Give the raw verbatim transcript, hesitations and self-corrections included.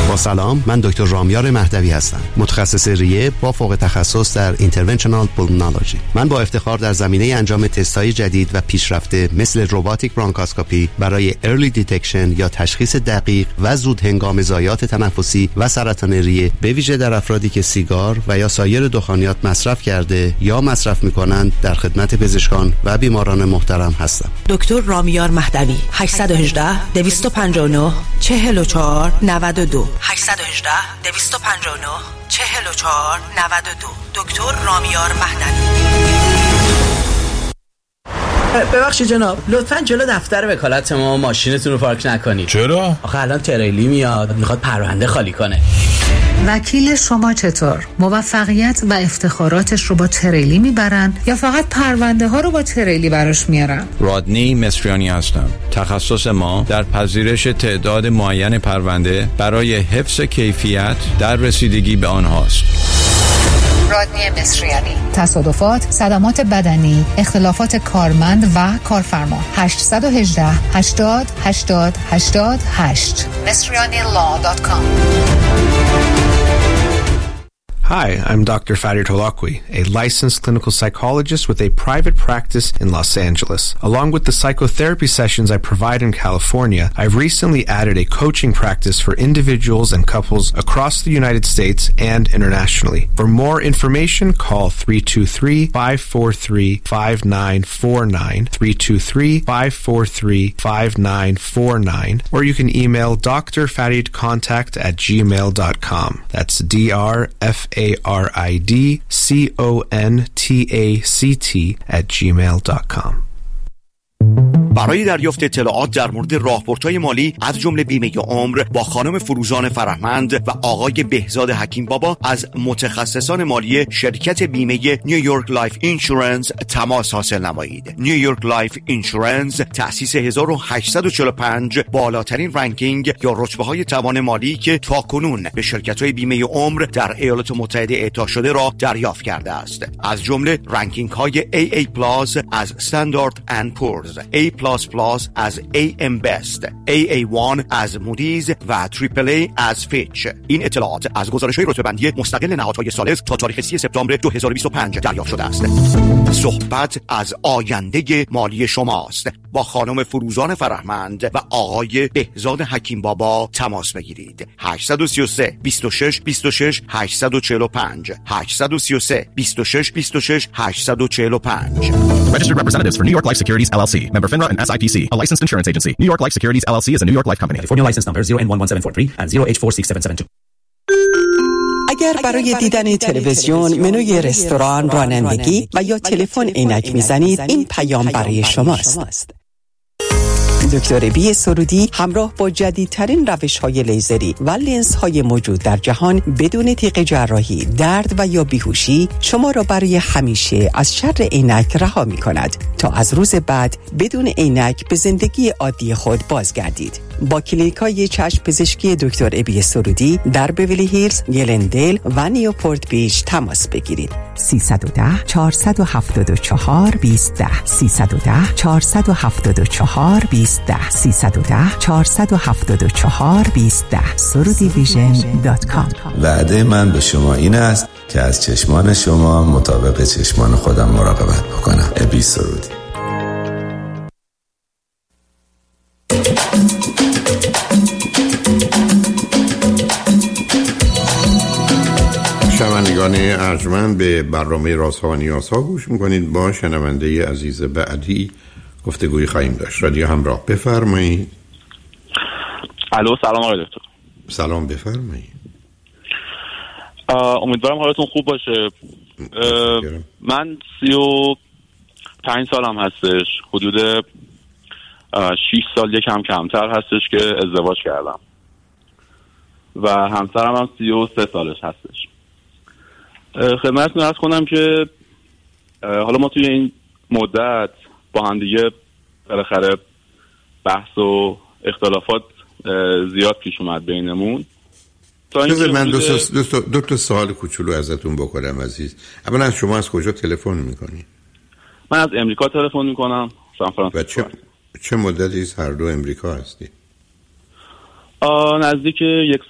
با سلام، من دکتر رامیار مهدوی هستم، متخصص ریه با فوق تخصص در اینترونشنال پولمونولوژی. من با افتخار در زمینه انجام تست‌های جدید و پیشرفته مثل روباتیک برونکاسکوپی برای ارلی دیتکشن یا تشخیص دقیق و زود هنگام ضایعات تنفسی و سرطان ریه، به ویژه در افرادی که سیگار و یا سایر دخانیات مصرف کرده یا مصرف می‌کنند، در خدمت پزشکان و بیماران محترم هستم. دکتر رامیار مهدوی، هشت یک هشت، دو پنج نه، چهار چهار نه دو، هشت یک هشت، دو پنج نه، چهار چهار نه دو. دکتر رامیار مهدوی. ببخشید جناب، لطفاً جلو دفتر وکالت ما ماشینتون رو پارک نکنید. چرا؟ آخه الان تریلی میاد میخواد پرونده خالی کنه. وکیل شما چطور؟ موفقیت و افتخاراتش رو با تریلی میبرن یا فقط پرونده ها رو با تریلی براش میارن؟ رادنی مصریانی هستم. تخصص ما در پذیرش تعداد معین پرونده برای حفظ کیفیت در رسیدگی به آنهاست. رادنی مصریانی. تصادفات، صدمات بدنی، اختلافات کارمند و کارفرما. هشت یک هشت، هشتاد، هشتاد، هشتاد، هشت مصریانی لا دات کام. Hi, I'm Doctor Farid Holakwi, a licensed clinical psychologist with a private practice in Los Angeles. Along with the psychotherapy sessions I provide in California, I've recently added a coaching practice for individuals and couples across the United States and internationally. For more information, call three two three, five four three, five nine four nine, three two three, five four three, five nine four nine, or you can email d r farid contact at gmail dot com. That's D R F A R I D C O N T A C T at gmail dot com. برای دریافت اطلاعات در مورد راهبردهای مالی از جمله بیمه عمر با خانم فروزان فرهمند و آقای بهزاد حکیم بابا از متخصصان مالی شرکت بیمه نیویورک لایف اینشورنس تماس حاصل نمایید. نیویورک لایف اینشورنس تأسیس هزار و هشتصد و چهل و پنج، بالاترین رنکینگ یا رتبه‌های توان مالی که تاکنون به شرکت‌های بیمه عمر در ایالات متحده اعطا شده را دریافت کرده است. از جمله رنکینگ‌های ای ای پلاس از استاندارد اند پورز، A پلاس پلاس از ای ام Best، ای ای وان از مودیز و تریپل ای از فیچ. این اطلاعات از گزارش‌های رتبه‌بندی مستقل نهادهای ثالث تا تاریخ سی سپتامبر دو هزار و بیست و پنج دریافت شده است. صحبت از آینده مالی شماست. با خانم فروزان فرهمند و آقای بهزاد حکیم بابا تماس بگیرید. هشت سه سه، بیست و شش، بیست و شش، هشت چهار پنج، هشت سه سه، بیست و شش، بیست و شش، هشت چهار پنج. Registered representatives for New York Life Securities L L C, member FINRA and S I P C, a licensed insurance agency. New York Life Securities L L C is a New York Life company. California license number zero N one one seven four three and zero H four six seven seven two. اگر برای دیدن تلویزیون، منوی رستوران، رانندگی و یا تلفن عینک میزنید، این پیام برای شماست. دکتر بی سرودی همراه با جدیدترین روش‌های لیزری و لنزهای موجود در جهان بدون تیغ جراحی، درد و یا بیهوشی شما را برای همیشه از شر عینک رها می‌کند تا از روز بعد بدون عینک به زندگی عادی خود بازگردید. با کلینیک‌های چشم پزشکی دکتر ابی سرودی در بیولی هیلز، گلندل و نیوپورت بیچ تماس بگیرید. سیصد و ده، چهارصد و هفتاد و چهار، بیست ده، سیصد و ده، چهارصد و هفتاد و چهار، بیست ده، سیصد و ده، چهارصد و هفتاد و چهار، بیست ده. سرودی ویژن دات کام. وعده من به شما این است که از چشمان شما مطابق چشمان خودم مراقبت بکنم. ابی سرودی. شنوندگان ارجمند، به برنامه رازها و نیازها گوش میکنید. با شنونده عزیز بعدی گفتگوی خواهیم داشت. رادیو همراه، بفرمایید. الو، سلام آقای دکتر. سلام، بفرمایید. امیدوارم حالتون خوب باشه. من سی و پنج سالم هستش، حدود شیش سال یکم کمتر هستش که ازدواج کردم و همسرم هم سی و سه سالش هستش. خدمتتون عرض کنم که حالا ما توی این مدت با هم دیگه بالاخره بحث و اختلافات زیاد پیش اومد بینمون. تا این من دو تا دو تا سوال کوچولو ازتون بکنم عزیز. اولا از شما از کجا تلفن میکنی؟ من از امریکا تلفن میکنم، سان فرانسیسکو. چه چه مدتی هر دو امریکا هستی؟ نزدیک یک